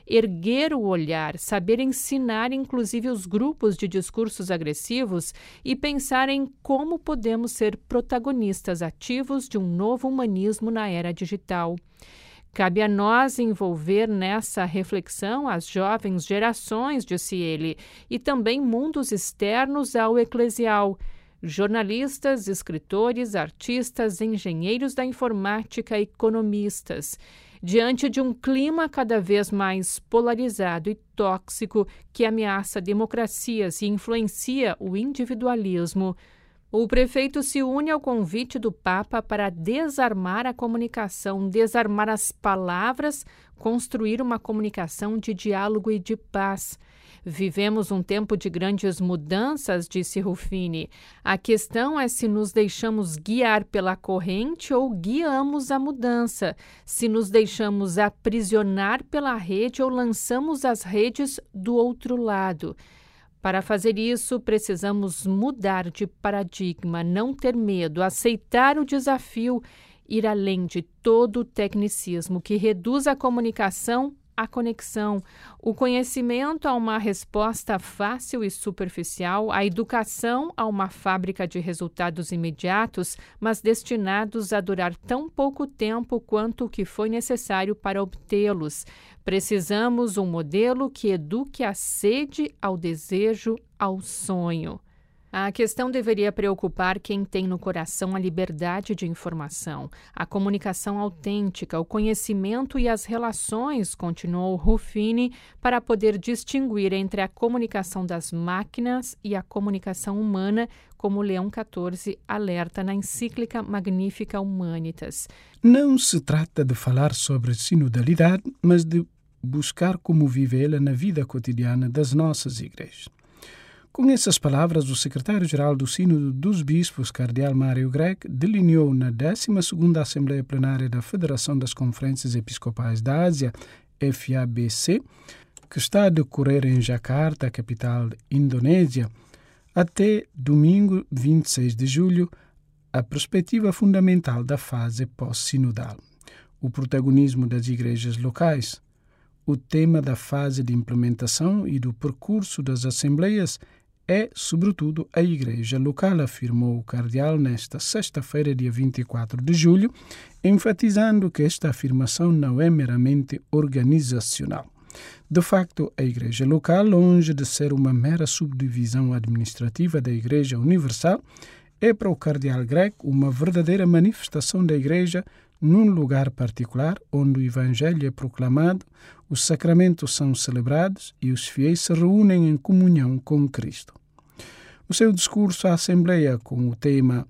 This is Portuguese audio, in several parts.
erguer o olhar, saber ensinar inclusive os grupos de discursos agressivos e pensar em como podemos ser protagonistas ativos de um novo humanismo na era digital. Cabe a nós envolver nessa reflexão as jovens gerações, disse ele, e também mundos externos ao eclesial, jornalistas, escritores, artistas, engenheiros da informática, economistas, diante de um clima cada vez mais polarizado e tóxico que ameaça democracias e influencia o individualismo. O prefeito se une ao convite do Papa para desarmar a comunicação, desarmar as palavras, construir uma comunicação de diálogo e de paz. Vivemos um tempo de grandes mudanças, disse Ruffini. A questão é se nos deixamos guiar pela corrente ou guiamos a mudança, se nos deixamos aprisionar pela rede ou lançamos as redes do outro lado. Para fazer isso, precisamos mudar de paradigma, não ter medo, aceitar o desafio, ir além de todo o tecnicismo que reduz a comunicação à conexão, o conhecimento a uma resposta fácil e superficial, a educação a uma fábrica de resultados imediatos, mas destinados a durar tão pouco tempo quanto o que foi necessário para obtê-los. Precisamos um modelo que eduque a sede, ao desejo, ao sonho. A questão deveria preocupar quem tem no coração a liberdade de informação, a comunicação autêntica, o conhecimento e as relações, continuou Ruffini, para poder distinguir entre a comunicação das máquinas e a comunicação humana, como Leão XIV alerta na encíclica Magnificat Humanitas. Não se trata de falar sobre sinodalidade, mas de buscar como vivê-la na vida cotidiana das nossas igrejas. Com essas palavras, o secretário-geral do Sínodo dos Bispos, cardeal Mário Grech, delineou na 12ª Assembleia Plenária da Federação das Conferências Episcopais da Ásia, FABC, que está a decorrer em Jakarta, capital indonésia, até domingo 26 de julho, a perspectiva fundamental da fase pós-sinodal, o protagonismo das igrejas locais, o tema da fase de implementação e do percurso das assembleias é, sobretudo, a igreja local, afirmou o cardeal nesta sexta-feira, dia 24 de julho, enfatizando que esta afirmação não é meramente organizacional. De facto, a igreja local, longe de ser uma mera subdivisão administrativa da igreja universal, é para o cardeal Grech uma verdadeira manifestação da igreja num lugar particular onde o evangelho é proclamado, os sacramentos são celebrados e os fiéis se reúnem em comunhão com Cristo. O seu discurso à Assembleia, com o tema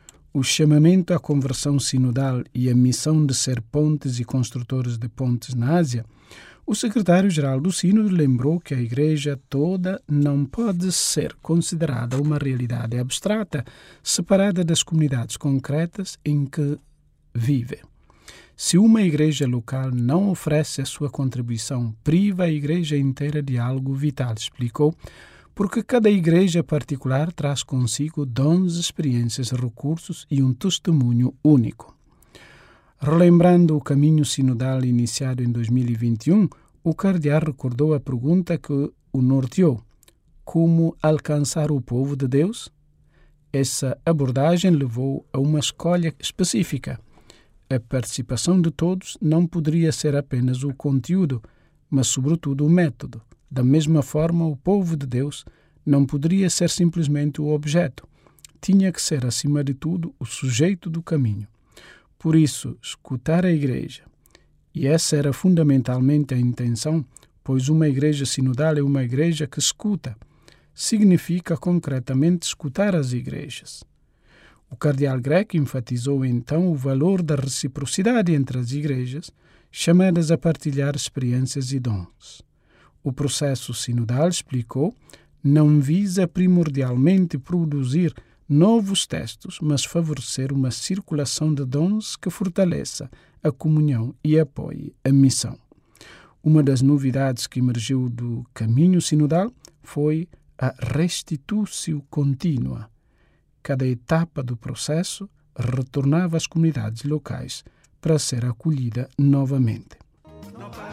O chamamento à conversão sinodal e a missão de ser pontes e construtores de pontes na Ásia, o secretário-geral do Sínodo lembrou que a Igreja toda não pode ser considerada uma realidade abstrata, separada das comunidades concretas em que vive. Se uma igreja local não oferece a sua contribuição, priva a igreja inteira de algo vital, explicou, porque cada igreja particular traz consigo dons, experiências, recursos e um testemunho único. Relembrando o caminho sinodal iniciado em 2021, o cardeal recordou a pergunta que o norteou: como alcançar o povo de Deus? Essa abordagem levou a uma escolha específica. A participação de todos não poderia ser apenas o conteúdo, mas sobretudo o método. Da mesma forma, o povo de Deus não poderia ser simplesmente o objeto. Tinha que ser, acima de tudo, o sujeito do caminho. Por isso, escutar a igreja. E essa era fundamentalmente a intenção, pois uma igreja sinodal é uma igreja que escuta. Significa concretamente escutar as igrejas. O cardeal Grech enfatizou então o valor da reciprocidade entre as igrejas, chamadas a partilhar experiências e dons. O processo sinodal, explicou, não visa primordialmente produzir novos textos, mas favorecer uma circulação de dons que fortaleça a comunhão e apoie a missão. Uma das novidades que emergiu do caminho sinodal foi a restitutio contínua. Cada etapa do processo retornava às comunidades locais para ser acolhida novamente.